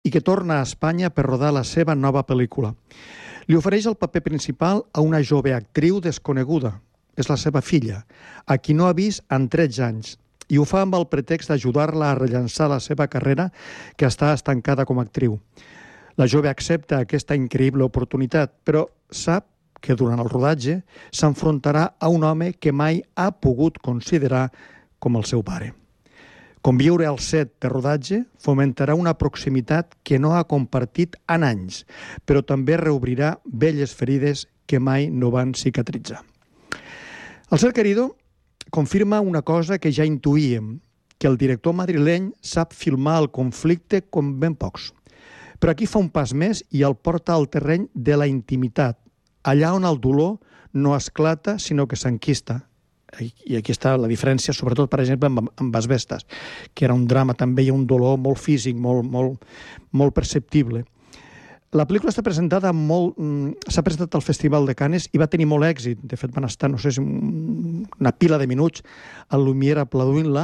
i que torna a Espanya per rodar la seva nova pel·lícula. Li ofereix el paper principal a una jove actriu desconeguda. És la seva filla, a qui no ha vist en 13 anys, i ho fa amb el pretext d'ajudar-la a rellançar la seva carrera, que està estancada com a actriu. La jove accepta aquesta increïble oportunitat, però sap que durant el rodatge s'enfrontarà a un home que mai ha pogut considerar com el seu pare. Conviure al set de rodatge fomentarà una proximitat que no ha compartit en anys, però també reobrirà velles ferides que mai no van cicatritzar. El Ser Querido confirma una cosa que ja intuïem, que el director madrileny sap filmar el conflicte com ben pocs. Però aquí fa un pas més i el porta al terreny de la intimitat, allà on el dolor no esclata, sinó que s'enquista. I aquí està la diferència, sobretot, per exemple, amb Asbestas, que era un drama també i un dolor molt físic, molt perceptible. La pel·lícula està presentada s'ha presentat al Festival de Cannes i va tenir molt èxit. De fet, van estar, no sé, una pila de minuts al Lumière aplaudint-la.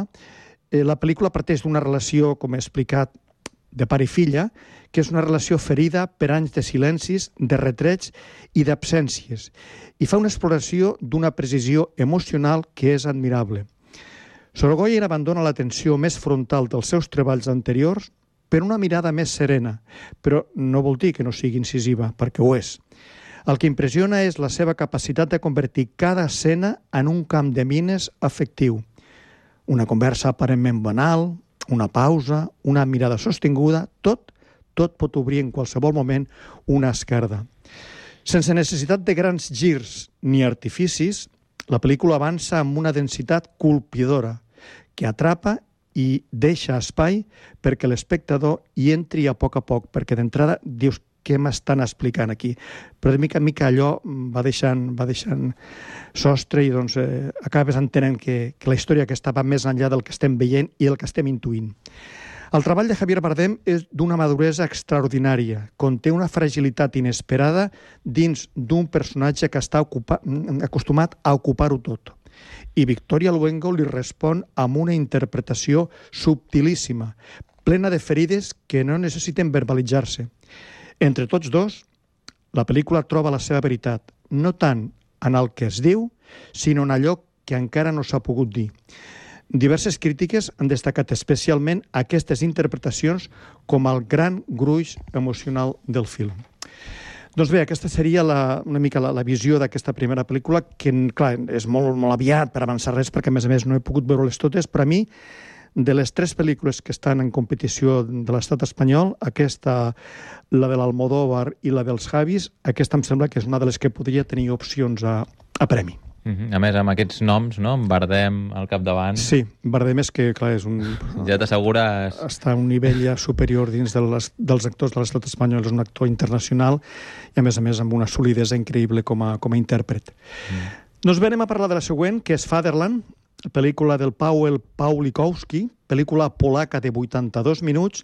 La pel·lícula parteix d'una relació, com he explicat, de pare i filla, que és una relació ferida per anys de silencis, de retrets i d'absències, i fa una exploració d'una precisió emocional que és admirable. Sorogoyen abandona l'atenció més frontal dels seus treballs anteriors per una mirada més serena, però no vol dir que no sigui incisiva, perquè ho és. El que impressiona és la seva capacitat de convertir cada escena en un camp de mines afectiu. Una conversa aparentment banal, una pausa, una mirada sostinguda, tot pot obrir en qualsevol moment una esquerda. Sense necessitat de grans girs ni artificis, la pel·lícula avança amb una densitat colpidora que atrapa i deixa espai perquè l'espectador hi entri a poc, perquè d'entrada dius què m'estan explicant aquí. Però de mica en mica allò va deixant sostre i doncs acabes entenent que la història que va més enllà del que estem veient i el que estem intuint. El treball de Javier Bardem és d'una maduresa extraordinària. Conté una fragilitat inesperada dins d'un personatge que està acostumat a ocupar-ho tot. I Victoria Luengo li respon amb una interpretació subtilíssima, plena de ferides que no necessiten verbalitzar-se. Entre tots dos, la pel·lícula troba la seva veritat, no tant en el que es diu, sinó en allò que encara no s'ha pogut dir. Diverses crítiques han destacat especialment aquestes interpretacions com el gran gruix emocional del film. Doncs bé, aquesta seria una mica la visió d'aquesta primera pel·lícula, que, clar, és molt aviat per avançar res, perquè, a més, no he pogut veure-les totes, però a mi, de les 3 pel·lícules que estan en competició de l'estat espanyol, aquesta, la de l'Almodóvar i la dels Javis, aquesta em sembla que és una de les que podria tenir opcions a premi. A més, amb aquests noms, no? Amb Bardem al capdavant. Sí, Bardem és que, clar, és un... Ja t'assegures... Està a un nivell ja superior dins dels actors de l'estat espanyol, és un actor internacional i, a més, amb una solidesa increïble com a intèrpret. Doncs bé, anem a parlar de la següent, que és Fatherland, pel·lícula del Paweł Pawlikowski, pel·lícula polaca de 82 minuts,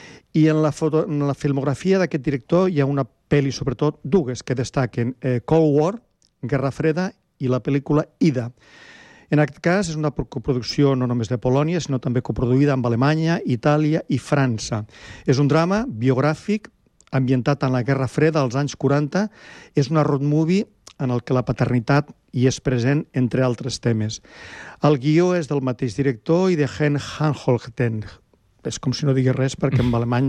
i en la filmografia d'aquest director hi ha una pel·li, sobretot, dues que destaquen: Cold War, Guerra Freda, i la pel·lícula Ida. En aquest cas és una coproducció no només de Polònia, sinó també coproduïda amb Alemanya, Itàlia i França. És un drama biogràfic ambientat en la Guerra Freda als anys 40. És una road movie en el que la paternitat hi és present, entre altres temes. El guió és del mateix director i de Hen Hanholten. És com si no digués res, perquè en alemany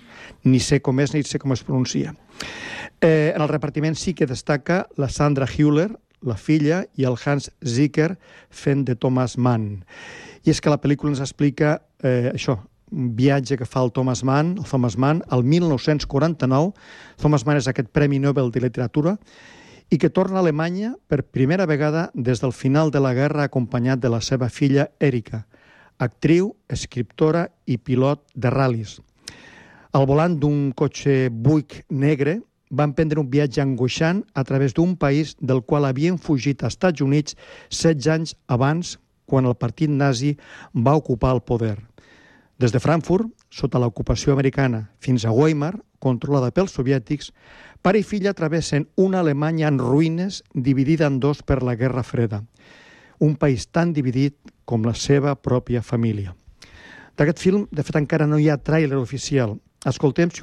ni sé com és ni sé com es pronuncia. En el repartiment sí que destaca la Sandra Hüller, la filla, i el Hans Zicker fent de Thomas Mann. I és que la pel·lícula ens explica això, un viatge que fa el Thomas Mann, el 1949. Thomas Mann és aquest Premi Nobel de Literatura i que torna a Alemanya per primera vegada des del final de la guerra acompanyat de la seva filla Erika, actriu, escriptora i pilot de ral·lis. Al volant d'un cotxe Buick negre, va emprendre un viatge angoixant a través d'un país del qual havien fugit als Estats Units 16 anys abans, quan el partit nazi va ocupar el poder. Des de Frankfurt, sota l'ocupació americana, fins a Weimar, controlada pels soviètics, pare i filla travessen una Alemanya en ruïnes, dividida en dos per la Guerra Freda. Un país tan dividit com la seva pròpia família. D'aquest film, de fet, encara no hi ha tràiler oficial. Escoltem, si